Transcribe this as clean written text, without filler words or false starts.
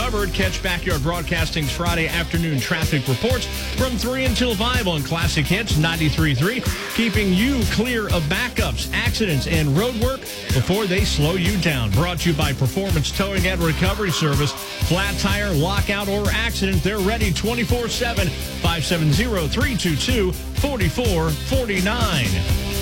covered. Catch Backyard Broadcasting's Friday afternoon traffic reports from 3 until 5 on Classic Hits 93.3, keeping you clear of backups, accidents, and road work before they slow you down. Brought to you by Performance Towing and Recovery Service. Flat tire, lockout, or accident, they're ready 24/7. 570-322-4449.